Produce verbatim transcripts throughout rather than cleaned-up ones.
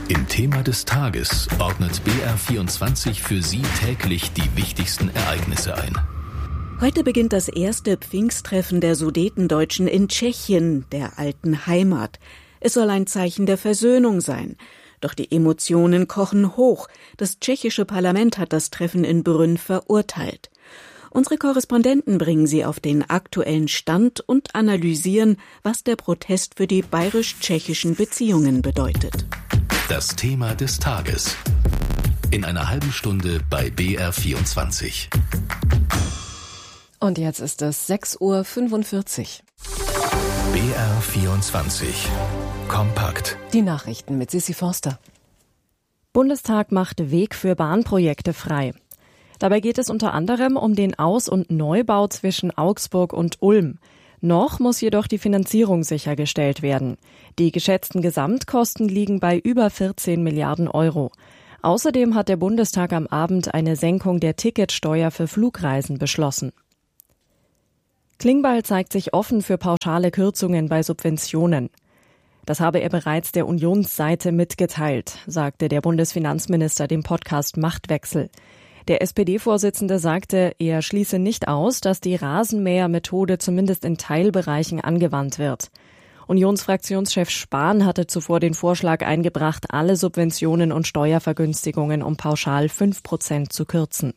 Im Thema des Tages ordnet B R vierundzwanzig für Sie täglich die wichtigsten Ereignisse ein. Heute beginnt das erste Pfingsttreffen der Sudetendeutschen in Tschechien, der alten Heimat. Es soll ein Zeichen der Versöhnung sein. Doch die Emotionen kochen hoch. Das tschechische Parlament hat das Treffen in Brünn verurteilt. Unsere Korrespondenten bringen Sie auf den aktuellen Stand und analysieren, was der Protest für die bayerisch-tschechischen Beziehungen bedeutet. Das Thema des Tages. In einer halben Stunde bei B R vierundzwanzig. Und jetzt ist es sechs Uhr fünfundvierzig. B R vierundzwanzig. Kompakt. Die Nachrichten mit Sissi Forster. Bundestag macht Weg für Bahnprojekte frei. Dabei geht es unter anderem um den Aus- und Neubau zwischen Augsburg und Ulm. Noch muss jedoch die Finanzierung sichergestellt werden. Die geschätzten Gesamtkosten liegen bei über vierzehn Milliarden Euro. Außerdem hat der Bundestag am Abend eine Senkung der Ticketsteuer für Flugreisen beschlossen. Klingbeil zeigt sich offen für pauschale Kürzungen bei Subventionen. Das habe er bereits der Unionsseite mitgeteilt, sagte der Bundesfinanzminister dem Podcast Machtwechsel. Der S P D-Vorsitzende sagte, er schließe nicht aus, dass die Rasenmähermethode zumindest in Teilbereichen angewandt wird. Unionsfraktionschef Spahn hatte zuvor den Vorschlag eingebracht, alle Subventionen und Steuervergünstigungen um pauschal fünf Prozent zu kürzen.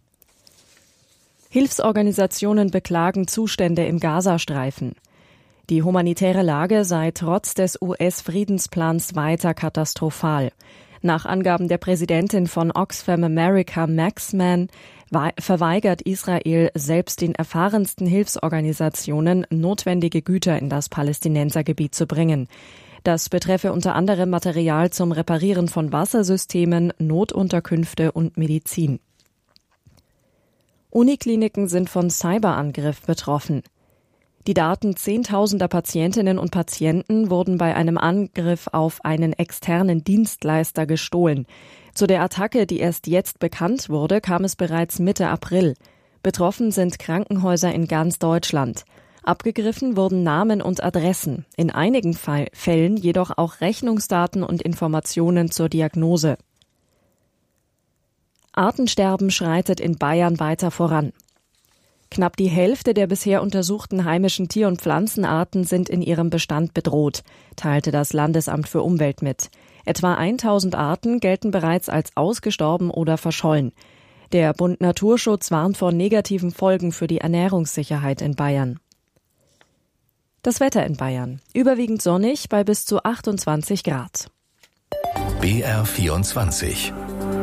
Hilfsorganisationen beklagen Zustände im Gazastreifen. Die humanitäre Lage sei trotz des U S-Friedensplans weiter katastrophal. Nach Angaben der Präsidentin von Oxfam America, Max Mann, verweigert Israel selbst den erfahrensten Hilfsorganisationen, notwendige Güter in das Palästinensergebiet zu bringen. Das betreffe unter anderem Material zum Reparieren von Wassersystemen, Notunterkünfte und Medizin. Unikliniken sind von Cyberangriff betroffen. Die Daten zehntausender Patientinnen und Patienten wurden bei einem Angriff auf einen externen Dienstleister gestohlen. Zu der Attacke, die erst jetzt bekannt wurde, kam es bereits Mitte April. Betroffen sind Krankenhäuser in ganz Deutschland. Abgegriffen wurden Namen und Adressen, in einigen Fällen jedoch auch Rechnungsdaten und Informationen zur Diagnose. Artensterben schreitet in Bayern weiter voran. Knapp die Hälfte der bisher untersuchten heimischen Tier- und Pflanzenarten sind in ihrem Bestand bedroht, teilte das Landesamt für Umwelt mit. Etwa tausend Arten gelten bereits als ausgestorben oder verschollen. Der Bund Naturschutz warnt vor negativen Folgen für die Ernährungssicherheit in Bayern. Das Wetter in Bayern. Überwiegend sonnig bei bis zu achtundzwanzig Grad. B R vierundzwanzig.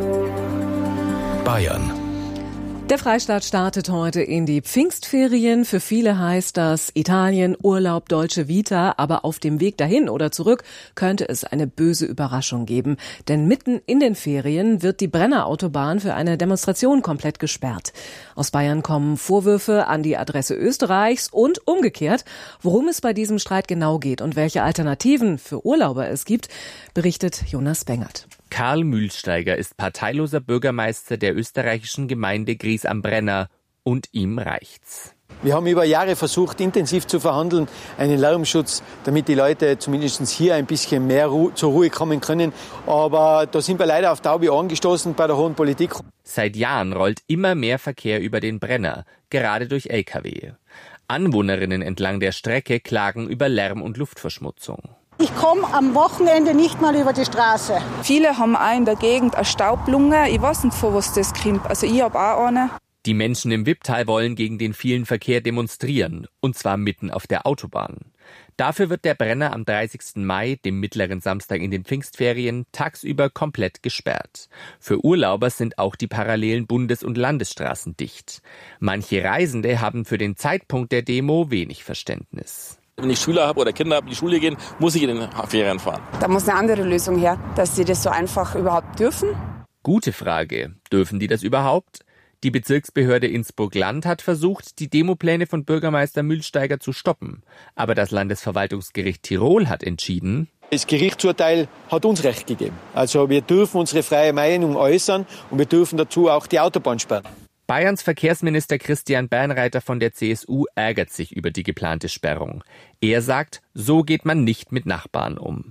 Bayern. Der Freistaat startet heute in die Pfingstferien. Für viele heißt das Italien, Urlaub, Dolce Vita. Aber auf dem Weg dahin oder zurück könnte es eine böse Überraschung geben. Denn mitten in den Ferien wird die Brennerautobahn für eine Demonstration komplett gesperrt. Aus Bayern kommen Vorwürfe an die Adresse Österreichs und umgekehrt. Worum es bei diesem Streit genau geht und welche Alternativen für Urlauber es gibt, berichtet Jonas Bengert. Karl Mühlsteiger ist parteiloser Bürgermeister der österreichischen Gemeinde Gries am Brenner und ihm reicht's. Wir haben über Jahre versucht, intensiv zu verhandeln, einen Lärmschutz, damit die Leute zumindest hier ein bisschen mehr Ru- zur Ruhe kommen können. Aber da sind wir leider auf taube Ohren gestoßen bei der hohen Politik. Seit Jahren rollt immer mehr Verkehr über den Brenner, gerade durch L K W. Anwohnerinnen entlang der Strecke klagen über Lärm- und Luftverschmutzung. Ich komme am Wochenende nicht mal über die Straße. Viele haben auch in der Gegend eine Staublunge. Ich weiß nicht, von was das kommt. Also ich habe auch eine. Die Menschen im Wipptal wollen gegen den vielen Verkehr demonstrieren. Und zwar mitten auf der Autobahn. Dafür wird der Brenner am dreißigsten Mai, dem mittleren Samstag in den Pfingstferien, tagsüber komplett gesperrt. Für Urlauber sind auch die parallelen Bundes- und Landesstraßen dicht. Manche Reisende haben für den Zeitpunkt der Demo wenig Verständnis. Wenn ich Schüler habe oder Kinder habe, die in die Schule gehen, muss ich in den Ferien fahren. Da muss eine andere Lösung her, dass sie das so einfach überhaupt dürfen. Gute Frage. Dürfen die das überhaupt? Die Bezirksbehörde Innsbruck-Land hat versucht, die Demopläne von Bürgermeister Mühlsteiger zu stoppen. Aber das Landesverwaltungsgericht Tirol hat entschieden: Das Gerichtsurteil hat uns Recht gegeben. Also wir dürfen unsere freie Meinung äußern und wir dürfen dazu auch die Autobahn sperren. Bayerns Verkehrsminister Christian Bernreiter von der C S U ärgert sich über die geplante Sperrung. Er sagt, so geht man nicht mit Nachbarn um.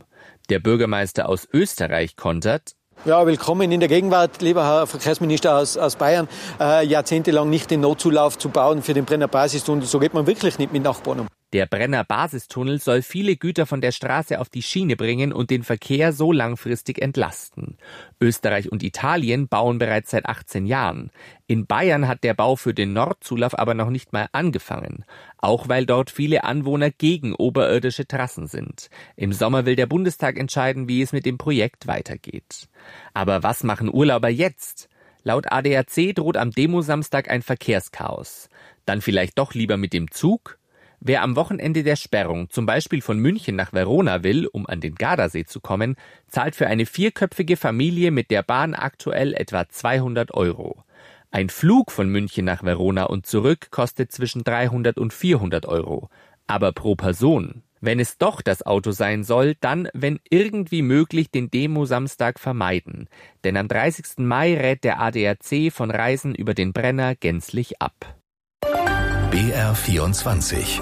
Der Bürgermeister aus Österreich kontert: Ja, willkommen in der Gegenwart, lieber Herr Verkehrsminister aus, aus Bayern, äh, jahrzehntelang nicht den Notzulauf zu bauen für den Brenner Basistunnel. So geht man wirklich nicht mit Nachbarn um. Der Brenner Basistunnel soll viele Güter von der Straße auf die Schiene bringen und den Verkehr so langfristig entlasten. Österreich und Italien bauen bereits seit achtzehn Jahren. In Bayern hat der Bau für den Nordzulauf aber noch nicht mal angefangen. Auch weil dort viele Anwohner gegen oberirdische Trassen sind. Im Sommer will der Bundestag entscheiden, wie es mit dem Projekt weitergeht. Aber was machen Urlauber jetzt? Laut A D A C droht am Demo-Samstag ein Verkehrschaos. Dann vielleicht doch lieber mit dem Zug? Wer am Wochenende der Sperrung zum Beispiel von München nach Verona will, um an den Gardasee zu kommen, zahlt für eine vierköpfige Familie mit der Bahn aktuell etwa zweihundert Euro. Ein Flug von München nach Verona und zurück kostet zwischen dreihundert und vierhundert Euro. Aber pro Person. Wenn es doch das Auto sein soll, dann, wenn irgendwie möglich, den Demo-Samstag vermeiden. Denn am dreißigsten Mai rät der A D A C von Reisen über den Brenner gänzlich ab. B R vierundzwanzig.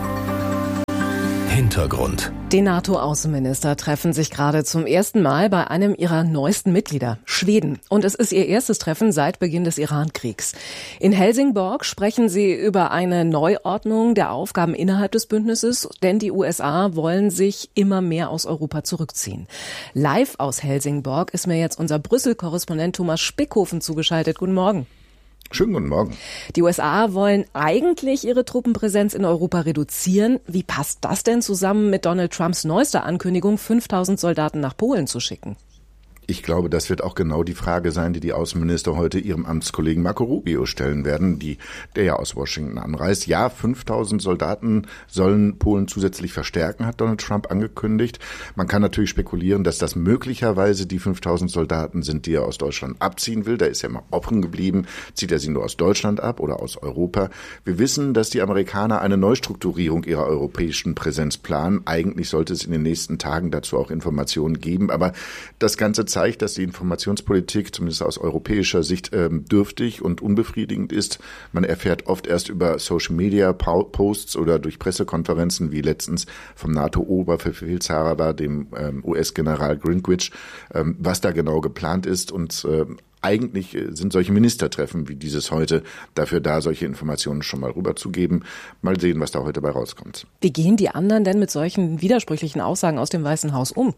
Hintergrund. Die NATO-Außenminister treffen sich gerade zum ersten Mal bei einem ihrer neuesten Mitglieder, Schweden. Und es ist ihr erstes Treffen seit Beginn des Iran-Kriegs. In Helsingborg sprechen sie über eine Neuordnung der Aufgaben innerhalb des Bündnisses, denn die U S A wollen sich immer mehr aus Europa zurückziehen. Live aus Helsingborg ist mir jetzt unser Brüssel-Korrespondent Thomas Spickhofen zugeschaltet. Guten Morgen. Schönen guten Morgen. Die U S A wollen eigentlich ihre Truppenpräsenz in Europa reduzieren. Wie passt das denn zusammen mit Donald Trumps neuester Ankündigung, fünftausend Soldaten nach Polen zu schicken? Ich glaube, das wird auch genau die Frage sein, die die Außenminister heute ihrem Amtskollegen Marco Rubio stellen werden, die, der ja aus Washington anreist. Ja, fünftausend Soldaten sollen Polen zusätzlich verstärken, hat Donald Trump angekündigt. Man kann natürlich spekulieren, dass das möglicherweise die fünftausend Soldaten sind, die er aus Deutschland abziehen will. Da ist er mal offen geblieben. Zieht er sie nur aus Deutschland ab oder aus Europa? Wir wissen, dass die Amerikaner eine Neustrukturierung ihrer europäischen Präsenz planen. Eigentlich sollte es in den nächsten Tagen dazu auch Informationen geben, aber das Ganze zeigt, dass die Informationspolitik zumindest aus europäischer Sicht ähm, dürftig und unbefriedigend ist. Man erfährt oft erst über Social-Media-Posts oder durch Pressekonferenzen, wie letztens vom NATO-Oberbefehlshaber, dem ähm, U S-General Greenwich, ähm, was da genau geplant ist. Und äh, eigentlich sind solche Ministertreffen wie dieses heute dafür da, solche Informationen schon mal rüberzugeben. Mal sehen, was da heute bei rauskommt. Wie gehen die anderen denn mit solchen widersprüchlichen Aussagen aus dem Weißen Haus um?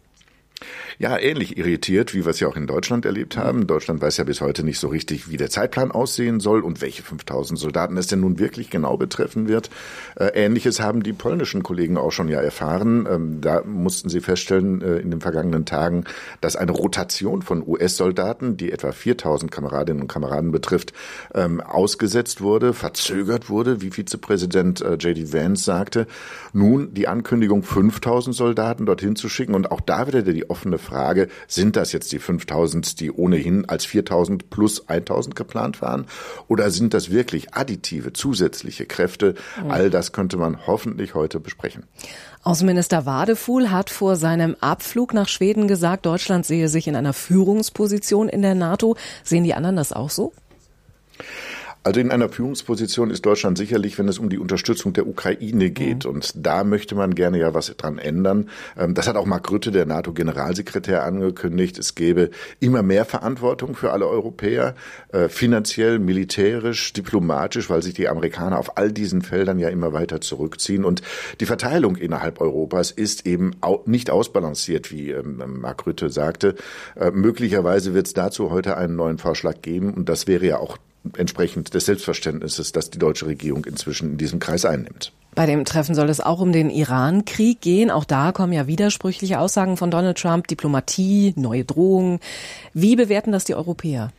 Ja, ähnlich irritiert, wie wir es ja auch in Deutschland erlebt haben. Deutschland weiß ja bis heute nicht so richtig, wie der Zeitplan aussehen soll und welche fünftausend Soldaten es denn nun wirklich genau betreffen wird. Äh, Ähnliches haben die polnischen Kollegen auch schon ja erfahren. Ähm, da mussten sie feststellen äh, in den vergangenen Tagen, dass eine Rotation von U S-Soldaten, die etwa viertausend Kameradinnen und Kameraden betrifft, ähm, ausgesetzt wurde, verzögert wurde, wie Vizepräsident äh, J D Vance sagte. Nun die Ankündigung, fünftausend Soldaten dorthin zu schicken, und auch da wieder die offene Frage, sind das jetzt die fünftausend, die ohnehin als viertausend plus eintausend geplant waren? Oder sind das wirklich additive, zusätzliche Kräfte? Mhm. All das könnte man hoffentlich heute besprechen. Außenminister Wadefuhl hat vor seinem Abflug nach Schweden gesagt, Deutschland sehe sich in einer Führungsposition in der NATO. Sehen die anderen das auch so? Also in einer Führungsposition ist Deutschland sicherlich, wenn es um die Unterstützung der Ukraine geht. Mhm. Und da möchte man gerne ja was dran ändern. Das hat auch Mark Rutte, der NATO-Generalsekretär, angekündigt. Es gäbe immer mehr Verantwortung für alle Europäer, finanziell, militärisch, diplomatisch, weil sich die Amerikaner auf all diesen Feldern ja immer weiter zurückziehen. Und die Verteilung innerhalb Europas ist eben nicht ausbalanciert, wie Mark Rutte sagte. Möglicherweise wird es dazu heute einen neuen Vorschlag geben. Und das wäre ja auch entsprechend des Selbstverständnisses, das die deutsche Regierung inzwischen in diesem Kreis einnimmt. Bei dem Treffen soll es auch um den Iran-Krieg gehen. Auch da kommen ja widersprüchliche Aussagen von Donald Trump, Diplomatie, neue Drohungen. Wie bewerten das die Europäer?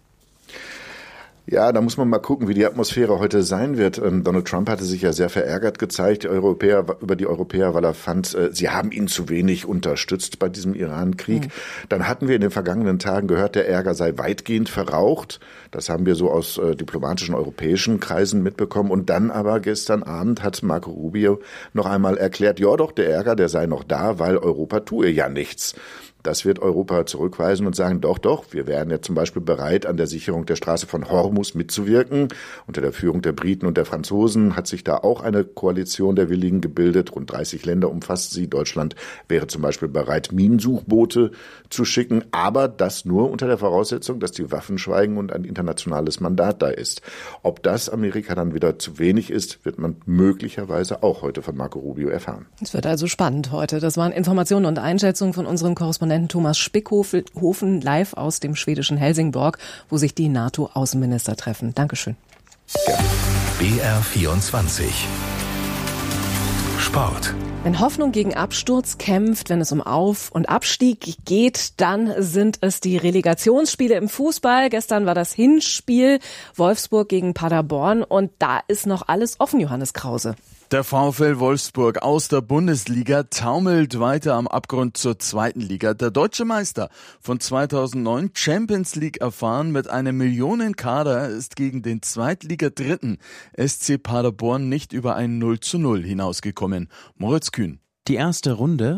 Ja, da muss man mal gucken, wie die Atmosphäre heute sein wird. Ähm, Donald Trump hatte sich ja sehr verärgert gezeigt, die Europäer, über die Europäer, weil er fand, äh, sie haben ihn zu wenig unterstützt bei diesem Iran-Krieg. Mhm. Dann hatten wir in den vergangenen Tagen gehört, der Ärger sei weitgehend verraucht. Das haben wir so aus äh, diplomatischen europäischen Kreisen mitbekommen. Und dann aber gestern Abend hat Marco Rubio noch einmal erklärt, ja doch, der Ärger, der sei noch da, weil Europa tue ja nichts. Das wird Europa zurückweisen und sagen, doch, doch, wir wären ja zum Beispiel bereit, an der Sicherung der Straße von Hormuz mitzuwirken. Unter der Führung der Briten und der Franzosen hat sich da auch eine Koalition der Willigen gebildet. Rund dreißig Länder umfasst sie. Deutschland wäre zum Beispiel bereit, Minensuchboote zu schicken, aber das nur unter der Voraussetzung, dass die Waffen schweigen und ein internationales Mandat da ist. Ob das Amerika dann wieder zu wenig ist, wird man möglicherweise auch heute von Marco Rubio erfahren. Es wird also spannend heute. Das waren Informationen und Einschätzungen von unserem Korrespondenten Thomas Spickhofen live aus dem schwedischen Helsingborg, wo sich die NATO-Außenminister treffen. Dankeschön. Ja. B R vierundzwanzig Sport. Wenn Hoffnung gegen Absturz kämpft, wenn es um Auf- und Abstieg geht, dann sind es die Relegationsspiele im Fußball. Gestern war das Hinspiel Wolfsburg gegen Paderborn und da ist noch alles offen, Johannes Krause. Der VfL Wolfsburg aus der Bundesliga taumelt weiter am Abgrund zur zweiten Liga. Der deutsche Meister von zweitausendneun, Champions League erfahren mit einem Millionenkader, ist gegen den Zweitliga-Dritten S C Paderborn nicht über ein null zu null hinausgekommen. Moritz Kühn. Die erste Runde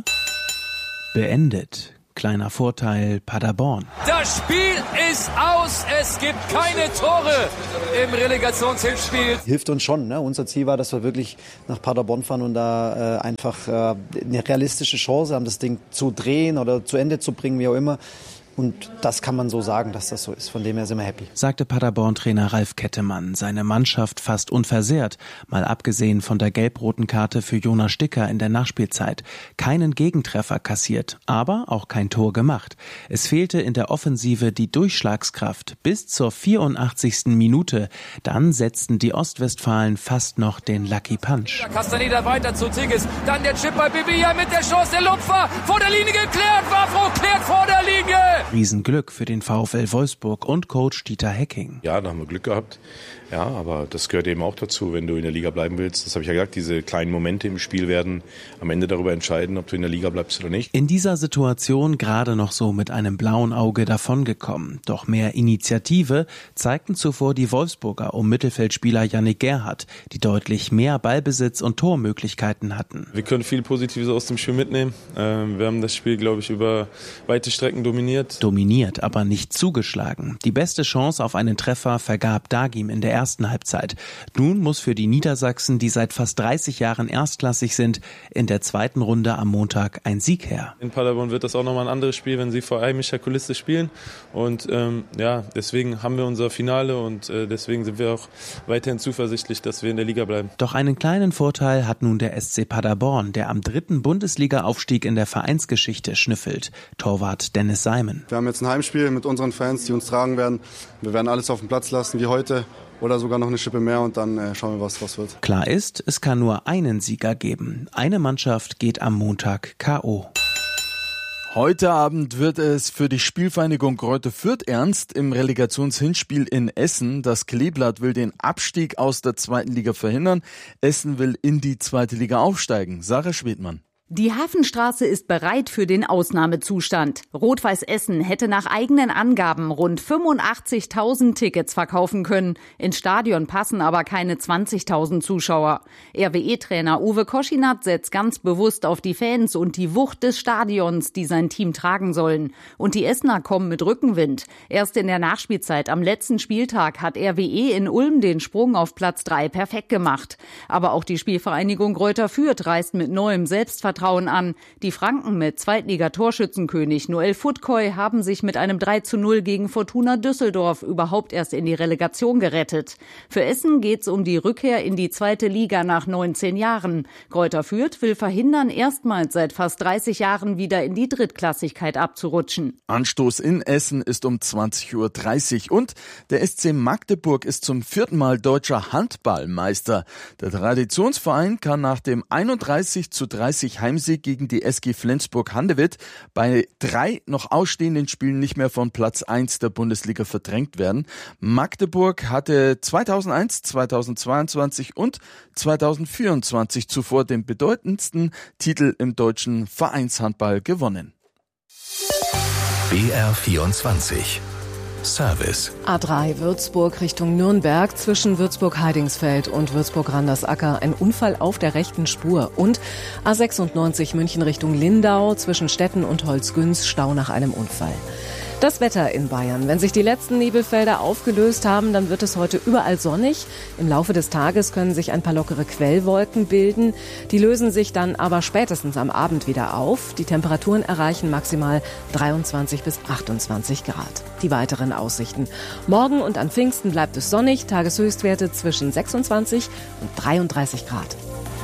beendet. Kleiner Vorteil Paderborn. Das Spiel ist aus. Es gibt keine Tore im Relegationshinspiel. Hilft uns schon. Ne? Unser Ziel war, dass wir wirklich nach Paderborn fahren und da äh, einfach äh, eine realistische Chance haben, das Ding zu drehen oder zu Ende zu bringen, wie auch immer. Und das kann man so sagen, dass das so ist. Von dem her sind wir happy. Sagte Paderborn-Trainer Ralf Kettemann. Seine Mannschaft fast unversehrt. Mal abgesehen von der gelb-roten Karte für Jonas Sticker in der Nachspielzeit. Keinen Gegentreffer kassiert, aber auch kein Tor gemacht. Es fehlte in der Offensive die Durchschlagskraft bis zur vierundachtzigsten Minute. Dann setzten die Ostwestfalen fast noch den Lucky Punch. Castaneda weiter zu Tigges. Dann der Chip bei Bibia mit der Chance. Der Lupfer vor der Linie geklärt. Wafro klärt vor der Linie. Riesenglück für den VfL Wolfsburg und Coach Dieter Hecking. Ja, da haben wir Glück gehabt. Ja, aber das gehört eben auch dazu, wenn du in der Liga bleiben willst. Das habe ich ja gesagt, diese kleinen Momente im Spiel werden am Ende darüber entscheiden, ob du in der Liga bleibst oder nicht. In dieser Situation gerade noch so mit einem blauen Auge davongekommen. Doch mehr Initiative zeigten zuvor die Wolfsburger um Mittelfeldspieler Yannick Gerhardt, die deutlich mehr Ballbesitz und Tormöglichkeiten hatten. Wir können viel Positives aus dem Spiel mitnehmen. Wir haben das Spiel, glaube ich, über weite Strecken dominiert. Dominiert, aber nicht zugeschlagen. Die beste Chance auf einen Treffer vergab Dagim in der ersten Halbzeit. Nun muss für die Niedersachsen, die seit fast dreißig Jahren erstklassig sind, in der zweiten Runde am Montag ein Sieg her. In Paderborn wird das auch nochmal ein anderes Spiel, wenn sie vor heimischer Kulisse spielen. Und ähm, ja, deswegen haben wir unser Finale und äh, deswegen sind wir auch weiterhin zuversichtlich, dass wir in der Liga bleiben. Doch einen kleinen Vorteil hat nun der S C Paderborn, der am dritten Bundesliga-Aufstieg in der Vereinsgeschichte schnüffelt. Torwart Dennis Seimen. Wir haben jetzt ein Heimspiel mit unseren Fans, die uns tragen werden. Wir werden alles auf den Platz lassen wie heute. Oder sogar noch eine Schippe mehr und dann äh, schauen wir, was was wird. Klar ist, es kann nur einen Sieger geben. Eine Mannschaft geht am Montag K O Heute Abend wird es für die Spielvereinigung Greuther Fürth ernst im Relegationshinspiel in Essen. Das Kleeblatt will den Abstieg aus der zweiten Liga verhindern. Essen will in die zweite Liga aufsteigen. Sarah Schwedmann. Die Hafenstraße ist bereit für den Ausnahmezustand. Rot-Weiß Essen hätte nach eigenen Angaben rund fünfundachtzigtausend Tickets verkaufen können. Ins Stadion passen aber keine zwanzigtausend Zuschauer. R W E-Trainer Uwe Koschinat setzt ganz bewusst auf die Fans und die Wucht des Stadions, die sein Team tragen sollen. Und die Essener kommen mit Rückenwind. Erst in der Nachspielzeit am letzten Spieltag hat R W E in Ulm den Sprung auf Platz drei perfekt gemacht. Aber auch die Spielvereinigung Greuther Fürth reist mit neuem Selbstvertrauen an. Die Franken mit Zweitliga-Torschützenkönig Noel Futkoy haben sich mit einem drei zu null gegen Fortuna Düsseldorf überhaupt erst in die Relegation gerettet. Für Essen geht's um die Rückkehr in die zweite Liga nach neunzehn Jahren. Greuther Fürth will verhindern, erstmals seit fast dreißig Jahren wieder in die Drittklassigkeit abzurutschen. Anstoß in Essen ist um zwanzig Uhr dreißig und der S C Magdeburg ist zum vierten Mal deutscher Handballmeister. Der Traditionsverein kann nach dem einunddreißig zu dreißig Heimsieg gegen die S G Flensburg-Handewitt bei drei noch ausstehenden Spielen nicht mehr von Platz eins der Bundesliga verdrängt werden. Magdeburg hatte zweitausendeins, zweitausendzweiundzwanzig und zweitausendvierundzwanzig zuvor den bedeutendsten Titel im deutschen Vereinshandball gewonnen. B R vierundzwanzig Service. A drei Würzburg Richtung Nürnberg, zwischen Würzburg-Heidingsfeld und Würzburg-Randersacker ein Unfall auf der rechten Spur. Und A sechsundneunzig München Richtung Lindau, zwischen Stetten und Holzgünz, Stau nach einem Unfall. Das Wetter in Bayern. Wenn sich die letzten Nebelfelder aufgelöst haben, dann wird es heute überall sonnig. Im Laufe des Tages können sich ein paar lockere Quellwolken bilden. Die lösen sich dann aber spätestens am Abend wieder auf. Die Temperaturen erreichen maximal dreiundzwanzig bis achtundzwanzig Grad. Die weiteren Aussichten. Morgen und an Pfingsten bleibt es sonnig. Tageshöchstwerte zwischen sechsundzwanzig und dreiunddreißig Grad.